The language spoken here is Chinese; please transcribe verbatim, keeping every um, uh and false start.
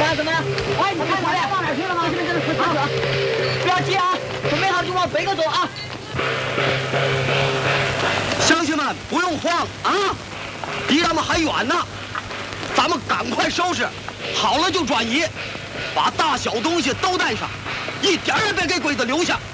看怎么样？哎，你看他俩往哪去了吗？这边这边，快走！不要急啊，准备好就往北边走啊！ 乡亲们不用慌啊，离他们还远呢，咱们赶快收拾，好了就转移，把大小东西都带上，一点也别给鬼子留下。